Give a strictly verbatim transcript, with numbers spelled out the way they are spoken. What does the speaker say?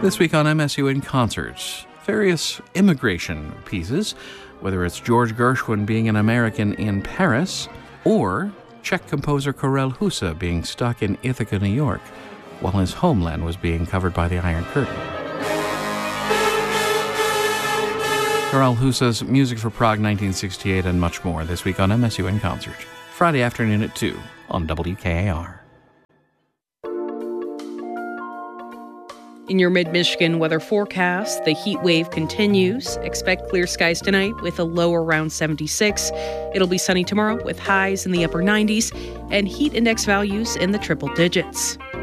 This week on M S U in Concert, various immigration pieces, whether it's George Gershwin being an American in Paris, or Czech composer Karel Husa being stuck in Ithaca, New York, while his homeland was being covered by the Iron Curtain. Karel Husa's Music for Prague nineteen sixty-eight and much more this week on M S U in Concert. Friday afternoon at two on W K A R. In your mid-Michigan weather forecast, the heat wave continues. Expect clear skies tonight with a low around seventy-six. It'll be sunny tomorrow with highs in the upper nineties and heat index values in the triple digits.